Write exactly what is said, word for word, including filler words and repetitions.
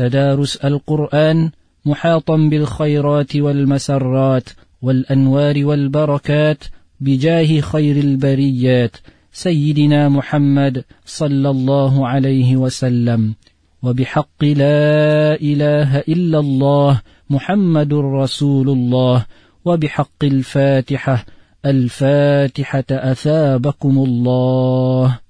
تدارس القرآن محاطا بالخيرات والمسرات والأنوار والبركات بجاه خير البريات سيدنا محمد صلى الله عليه وسلم، وبحق لا إله إلا الله محمد رسول الله، وبحق الفاتحة الفاتحة أثابكم الله.